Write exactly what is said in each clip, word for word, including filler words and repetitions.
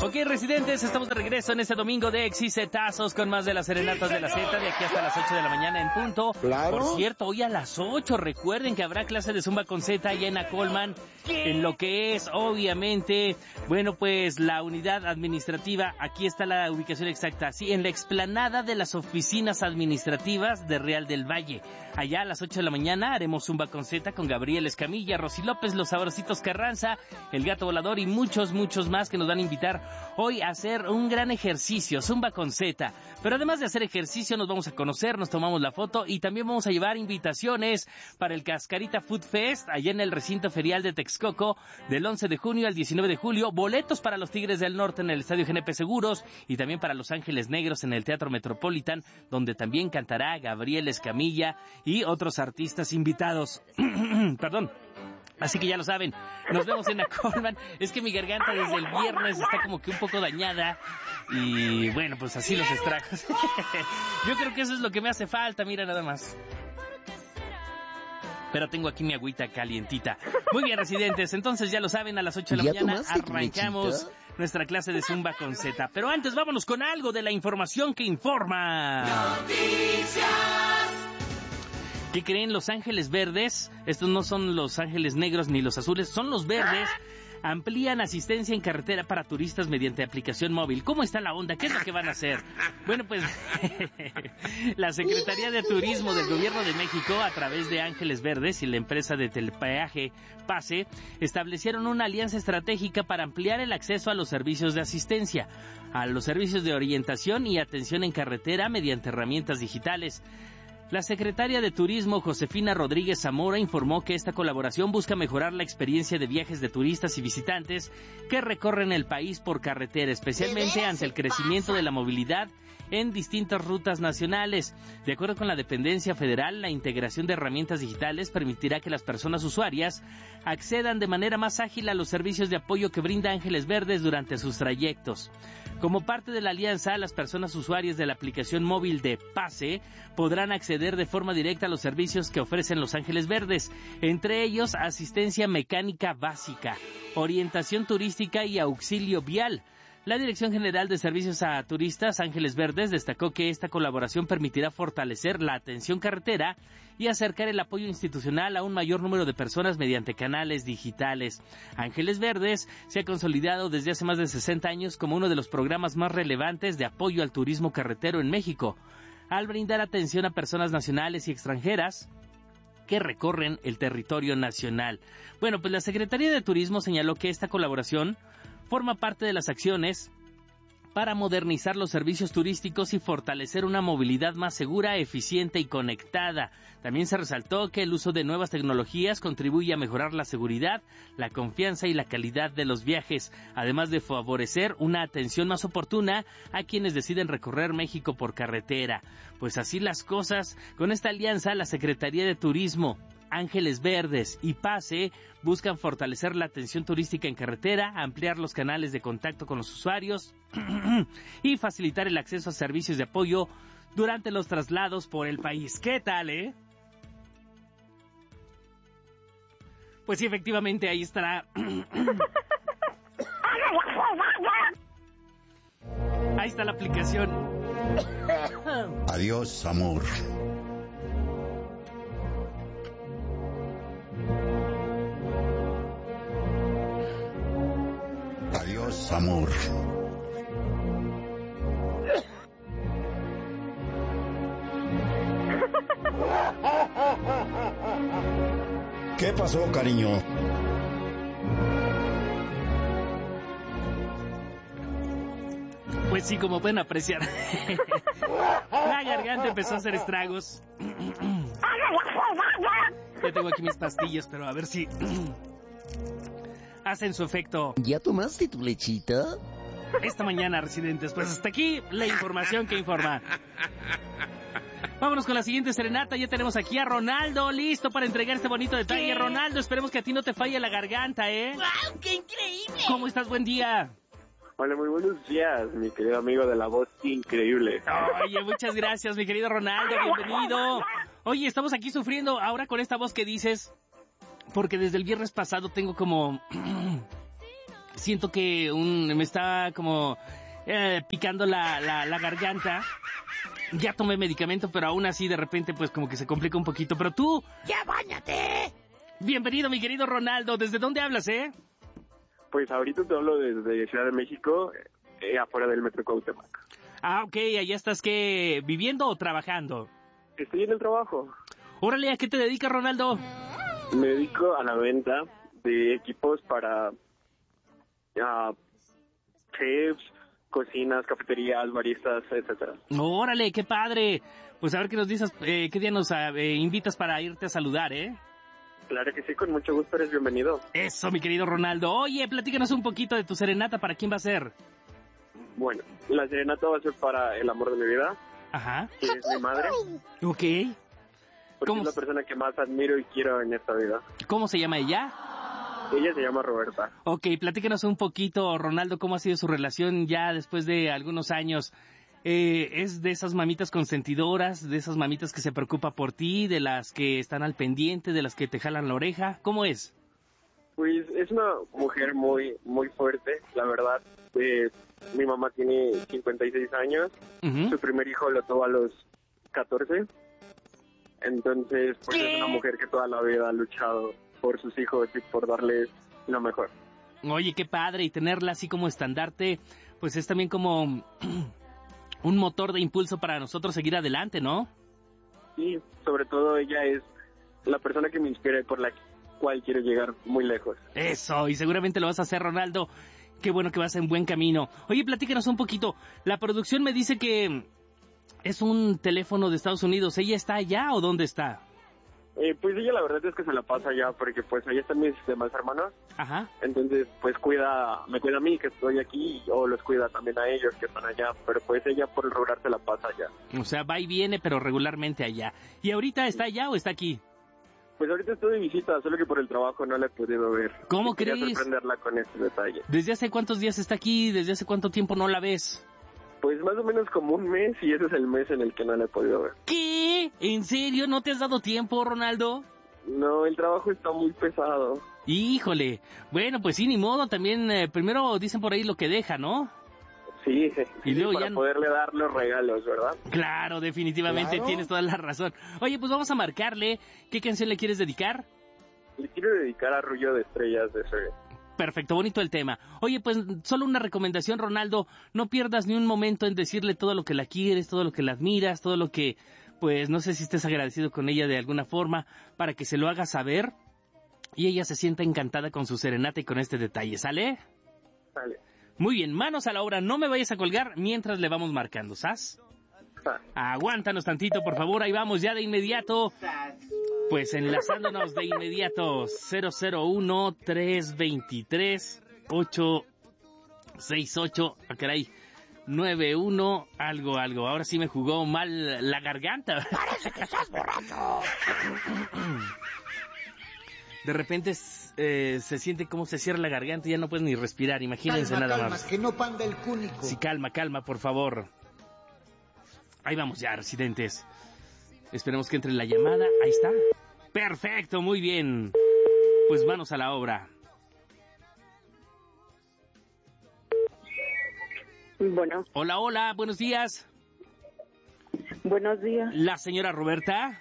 Ok, residentes, estamos de regreso en este domingo de Exicetazos con más de las serenatas de la Z de aquí hasta las ocho de la mañana en punto. Claro. Por cierto, hoy a las ocho, recuerden que habrá clase de Zumba con Z allá en Acolman, en lo que es, obviamente, bueno, pues la unidad administrativa. Aquí está la ubicación exacta, sí, en la explanada de las oficinas administrativas de Real del Valle. Allá a las ocho de la mañana haremos Zumba con Z con Gabriel Escamilla, Rosy López, Los Sabrositos Carranza, El Gato Volador y muchos, muchos más que nos van a invitar hoy a hacer un gran ejercicio, Zumba con Z. Pero además de hacer ejercicio, nos vamos a conocer, nos tomamos la foto y también vamos a llevar invitaciones para el Cascarita Food Fest allá en el recinto ferial de Texcoco del once de junio al diecinueve de julio, boletos para los Tigres del Norte en el Estadio G N P Seguros y también para Los Ángeles Negros en el Teatro Metropolitan, donde también cantará Gabriel Escamilla y otros artistas invitados. Perdón. Así que ya lo saben, nos vemos en Acolman. Es que mi garganta desde el viernes está como que un poco dañada y bueno, pues así los estragos. Yo creo que eso es lo que me hace falta, mira nada más. Pero tengo aquí mi agüita calientita. Muy bien, residentes, entonces ya lo saben, a las ocho de la mañana arrancamos nuestra clase de Zumba con Z. Pero antes vámonos con algo de la información que informa. Noticias. ¿Qué creen? Los Ángeles Verdes, estos no son los Ángeles Negros ni los Azules, son los Verdes, amplían asistencia en carretera para turistas mediante aplicación móvil. ¿Cómo está la onda? ¿Qué es lo que van a hacer? Bueno, pues la Secretaría de Turismo del Gobierno de México, a través de Ángeles Verdes y la empresa de telepeaje Pase, establecieron una alianza estratégica para ampliar el acceso a los servicios de asistencia, a los servicios de orientación y atención en carretera mediante herramientas digitales. La secretaria de Turismo, Josefina Rodríguez Zamora, informó que esta colaboración busca mejorar la experiencia de viajes de turistas y visitantes que recorren el país por carretera, especialmente ante el crecimiento de la movilidad en distintas rutas nacionales. De acuerdo con la dependencia federal, la integración de herramientas digitales permitirá que las personas usuarias accedan de manera más ágil a los servicios de apoyo que brinda Ángeles Verdes durante sus trayectos. Como parte de la alianza, las personas usuarias de la aplicación móvil de Pase podrán acceder de forma directa a los servicios que ofrecen Los Ángeles Verdes, entre ellos asistencia mecánica básica, orientación turística y auxilio vial. La Dirección General de Servicios a Turistas, Ángeles Verdes, destacó que esta colaboración permitirá fortalecer la atención carretera y acercar el apoyo institucional a un mayor número de personas mediante canales digitales. Ángeles Verdes se ha consolidado desde hace más de sesenta años como uno de los programas más relevantes de apoyo al turismo carretero en México, al brindar atención a personas nacionales y extranjeras que recorren el territorio nacional. Bueno, pues la Secretaría de Turismo señaló que esta colaboración forma parte de las acciones para modernizar los servicios turísticos y fortalecer una movilidad más segura, eficiente y conectada. También se resaltó que el uso de nuevas tecnologías contribuye a mejorar la seguridad, la confianza y la calidad de los viajes, además de favorecer una atención más oportuna a quienes deciden recorrer México por carretera. Pues así las cosas, con esta alianza, la Secretaría de Turismo, Ángeles Verdes y Pase buscan fortalecer la atención turística en carretera, ampliar los canales de contacto con los usuarios y facilitar el acceso a servicios de apoyo durante los traslados por el país. ¿Qué tal, eh? Pues sí, efectivamente, ahí estará. Ahí está la aplicación. Adiós, amor. Adiós, amor. ¿Qué pasó, cariño? Pues sí, como pueden apreciar, la garganta empezó a hacer estragos. Ya tengo aquí mis pastillas, pero a ver si hacen su efecto. ¿Ya tomaste tu lechita? Esta mañana, residentes. Pues hasta aquí la información que informa. Vámonos con la siguiente serenata. Ya tenemos aquí a Ronaldo listo para entregar este bonito detalle. ¿Qué? Ronaldo, esperemos que a ti no te falle la garganta, ¿eh? ¡Wow! ¡Qué increíble! ¿Cómo estás? Buen día. Hola, muy buenos días, mi querido amigo de la voz increíble. Oye, muchas gracias, mi querido Ronaldo, bienvenido. Oye, estamos aquí sufriendo ahora con esta voz que dices, porque desde el viernes pasado tengo como siento que un, me está como eh, picando la, la, la garganta. Ya tomé medicamento, pero aún así de repente pues como que se complica un poquito. Pero tú, ¡ya báñate! Bienvenido, mi querido Ronaldo. ¿Desde dónde hablas, eh? Pues ahorita te hablo desde Ciudad de México, eh, afuera del Metro Cuauhtémoc. Ah, ok, allá estás, ¿qué? ¿Viviendo o trabajando? Estoy en el trabajo. Órale, ¿a qué te dedicas, Ronaldo? Me dedico a la venta de equipos para uh, chefs, cocinas, cafeterías, baristas, etcétera. Órale, qué padre. Pues a ver qué nos dices, eh, qué día nos eh, invitas para irte a saludar, ¿eh? Claro que sí, con mucho gusto, eres bienvenido. Eso, mi querido Ronaldo. Oye, platícanos un poquito de tu serenata, ¿para quién va a ser? Bueno, la serenata va a ser para el amor de mi vida. Ajá. Que es mi madre. Ok. Porque ¿Cómo es la persona que más admiro y quiero en esta vida. ¿Cómo se llama ella? Ella se llama Roberta. Ok, platícanos un poquito, Ronaldo, cómo ha sido su relación ya después de algunos años. Eh, ¿Es de esas mamitas consentidoras, de esas mamitas que se preocupa por ti, de las que están al pendiente, de las que te jalan la oreja? ¿Cómo es? Pues es una mujer muy muy fuerte, la verdad. Eh, mi mamá tiene cincuenta y seis años. Uh-huh. Su primer hijo lo tuvo a los catorce. Entonces, pues ¿qué? Es una mujer que toda la vida ha luchado por sus hijos y por darles lo mejor. Oye, qué padre, y tenerla así como estandarte, pues es también como un motor de impulso para nosotros seguir adelante, ¿no? Sí, sobre todo ella es la persona que me inspira y por la cual quiero llegar muy lejos. Eso, y seguramente lo vas a hacer, Ronaldo. Qué bueno que vas en buen camino. Oye, platícanos un poquito. La producción me dice que es un teléfono de Estados Unidos. ¿Ella está allá o dónde está? Eh, pues ella la verdad es que se la pasa allá porque pues allá están mis demás hermanos. Ajá. Entonces pues cuida, me cuida a mí que estoy aquí o los cuida también a ellos que están allá. Pero pues ella por el regular se la pasa allá. O sea, va y viene pero regularmente allá. ¿Y ahorita está allá o está aquí? Pues ahorita estoy de visita, solo que por el trabajo no la he podido ver. ¿Cómo Quería crees? Quería sorprenderla con este detalle. ¿Desde hace cuántos días está aquí? ¿Desde hace cuánto tiempo no la ves? Pues más o menos como un mes y ese es el mes en el que no la he podido ver. ¿Qué? ¿En serio? ¿No te has dado tiempo, Ronaldo? No, el trabajo está muy pesado. Híjole. Bueno, pues sí, ni modo. También eh, primero dicen por ahí lo que deja, ¿no? Sí, y luego para ya... poderle dar los regalos, ¿verdad? Claro, definitivamente, ¿Claro? Tienes toda la razón. Oye, pues vamos a marcarle. ¿Qué canción le quieres dedicar? Le quiero dedicar a Arrullo de Estrellas de Zoe. Perfecto, bonito el tema. Oye, pues solo una recomendación, Ronaldo. No pierdas ni un momento en decirle todo lo que la quieres, todo lo que la admiras, todo lo que, pues, no sé si estés agradecido con ella de alguna forma, para que se lo hagas saber y ella se sienta encantada con su serenata y con este detalle. ¿Sale? Sale. Muy bien, manos a la obra, no me vayas a colgar mientras le vamos marcando, ¿sabes? Aguántanos tantito, por favor, ahí vamos ya de inmediato. Pues enlazándonos de inmediato, cero cero uno, tres dos tres, ocho seis ocho, ah, caray, nueve uno, algo, algo. Ahora sí me jugó mal la garganta. Parece que estás borracho. De repente eh, se siente como se cierra la garganta y ya no puedes ni respirar, imagínense calma, nada calma, más. Que no panda el cúnico. Sí, calma, calma, por favor. Ahí vamos ya, residentes. Esperemos que entre la llamada. Ahí está. Perfecto, muy bien. Pues manos a la obra. Bueno. Hola, hola, buenos días. Buenos días. ¿La señora Roberta?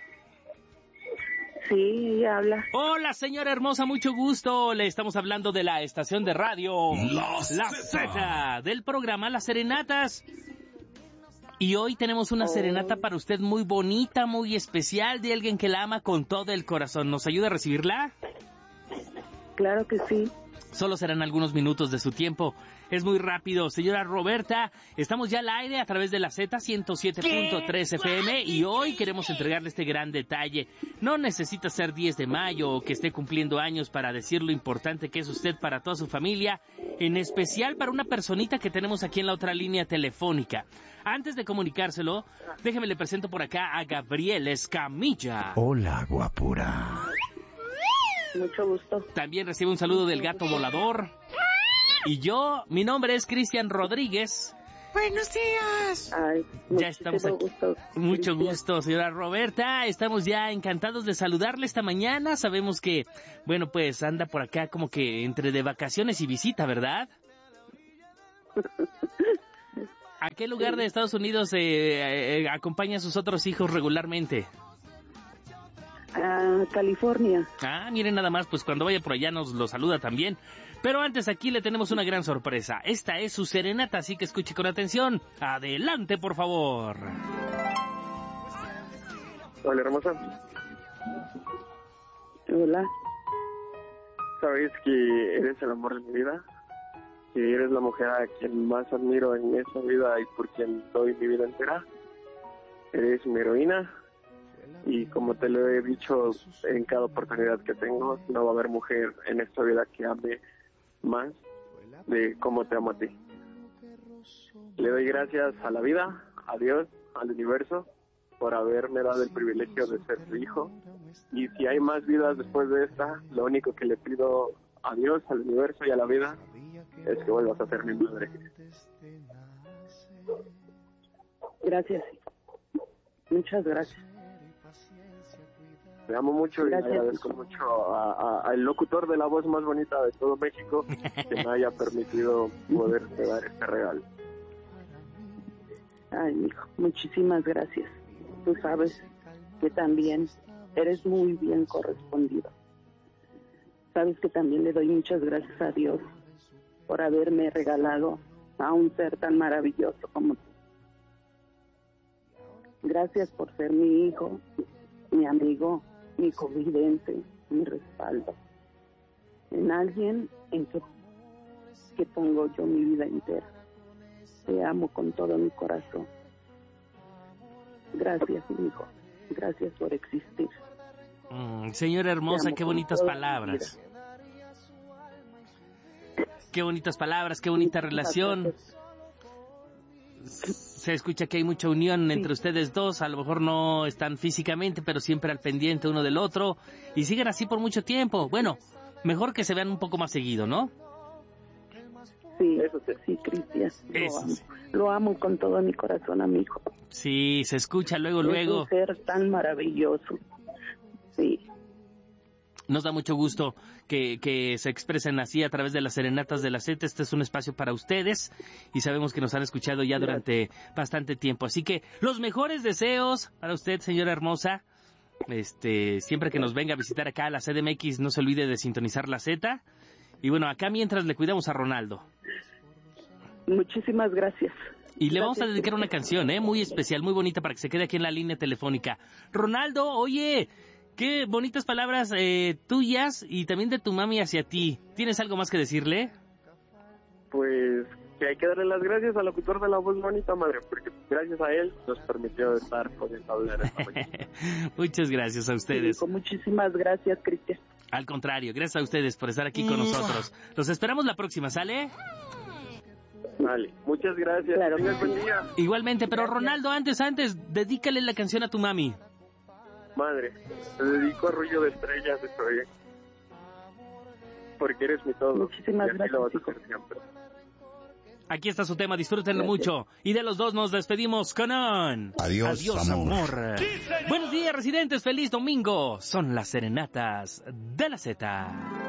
Sí, habla. Hola, señora hermosa, mucho gusto. Le estamos hablando de la estación de radio La, la Z, del programa Las Serenatas. Y hoy tenemos una oh. serenata para usted muy bonita, muy especial, de alguien que la ama con todo el corazón. ¿Nos ayuda a recibirla? Claro que sí. Solo serán algunos minutos de su tiempo. Es muy rápido. Señora Roberta, estamos ya al aire a través de la Z ciento siete punto tres F M y hoy queremos entregarle este gran detalle. No necesita ser diez de mayo o que esté cumpliendo años para decir lo importante que es usted para toda su familia, en especial para una personita que tenemos aquí en la otra línea telefónica. Antes de comunicárselo, déjeme le presento por acá a Gabriel Escamilla. Hola, guapura. Mucho gusto. También recibe un saludo del gato volador. Y yo, mi nombre es Cristian Rodríguez. Buenos días. Ay, ya estamos aquí. Gusto, Mucho gusto, señora Roberta. Estamos ya encantados de saludarle esta mañana. Sabemos que, bueno, pues anda por acá como que entre de vacaciones y visita, ¿verdad? ¿A qué lugar de Estados Unidos eh, eh, acompaña a sus otros hijos regularmente? A California. Ah, miren nada más, pues cuando vaya por allá nos lo saluda también. Pero antes aquí le tenemos una gran sorpresa. Esta es su serenata, así que escuche con atención. Adelante, por favor. Hola, hermosa. Hola. ¿Sabes que eres el amor de mi vida? Que eres la mujer a quien más admiro en esta vida y por quien doy mi vida entera. Eres mi heroína. Y como te lo he dicho en cada oportunidad que tengo, no va a haber mujer en esta vida que ame más de cómo te amo a ti. Le doy gracias a la vida, a Dios, al universo, por haberme dado el privilegio de ser su hijo. Y si hay más vidas después de esta, lo único que le pido a Dios, al universo y a la vida es que vuelvas a ser mi madre. Gracias. Muchas gracias. Te amo mucho. Gracias. Y agradezco mucho al locutor de la voz más bonita de todo México que me haya permitido poderte dar este regalo. Ay, hijo, muchísimas gracias. Tú sabes que también eres muy bien correspondido. Sabes que también le doy muchas gracias a Dios por haberme regalado a un ser tan maravilloso como tú. Gracias por ser mi hijo, mi amigo, mi confidente, mi respaldo. En alguien en que, que pongo yo mi vida entera. Te amo con todo mi corazón. Gracias, mi hijo. Gracias por existir. Mm, señora hermosa, qué bonitas palabras. Qué bonitas palabras, qué bonita relación. Se escucha que hay mucha unión entre ustedes dos, a lo mejor no están físicamente, pero siempre al pendiente uno del otro, y siguen así por mucho tiempo. Bueno, mejor que se vean un poco más seguido, ¿no? Sí, eso sí, Cristian, lo amo. Sí. Lo amo con todo mi corazón, amigo. Sí, se escucha luego, es luego. Un ser tan maravilloso, sí. Nos da mucho gusto que, que se expresen así a través de las serenatas de la Z. Este es un espacio para ustedes y sabemos que nos han escuchado ya durante bastante tiempo. Así que los mejores deseos para usted, señora hermosa. Este, siempre que nos venga a visitar acá a la C D M X, no se olvide de sintonizar la Z. Y bueno, acá mientras le cuidamos a Ronaldo. Muchísimas gracias. Y le gracias, vamos a dedicar una canción, ¿eh? Muy especial, muy bonita para que se quede aquí en la línea telefónica. Ronaldo, oye... Qué bonitas palabras eh, tuyas y también de tu mami hacia ti. ¿Tienes algo más que decirle? Pues que hay que darle las gracias al locutor de la voz bonita, madre, porque gracias a él nos permitió estar pudiendo hablar esta mañana. Muchas gracias a ustedes. Sí, muchísimas gracias, Cristian. Al contrario, gracias a ustedes por estar aquí con nosotros. Los esperamos la próxima, ¿sale? Vale, muchas gracias. Claro. Buen día. Igualmente, pero Ronaldo, antes, antes, dedícale la canción a tu mami. Madre, te dedico a Arrullo de Estrellas de Troya. Porque eres mi todo. Muchísimas y gracias. Lo vas a hacer siempre. Aquí está su tema, disfrútenlo gracias. mucho. Y de los dos nos despedimos con un... Adiós, Adiós amor. amor. Sí, buenos días, residentes. Feliz domingo. Son las serenatas de la Z.